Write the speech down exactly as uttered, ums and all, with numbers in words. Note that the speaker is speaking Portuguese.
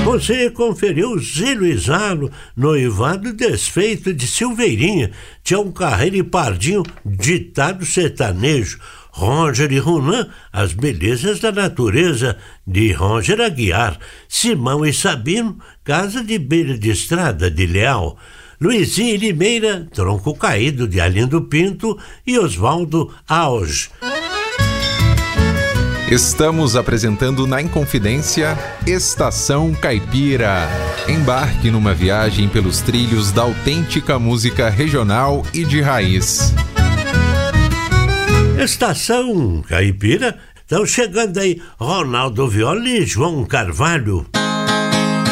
Você conferiu Zé Luizano, noivado desfeito de Silveirinha, Tião Carreiro e Pardinho, ditado sertanejo, Roger e Runan, As Belezas da Natureza, de Roger Aguiar, Simão e Sabino, Casa de Beira de Estrada, de Leal, Luizinho e Limeira, Tronco Caído, de Arlindo Pinto e Oswaldo Auge. Estamos apresentando na Inconfidência Estação Caipira. Embarque numa viagem pelos trilhos da autêntica música regional e de raiz. Estação Caipira, estão chegando aí Ronaldo Viola e João Carvalho.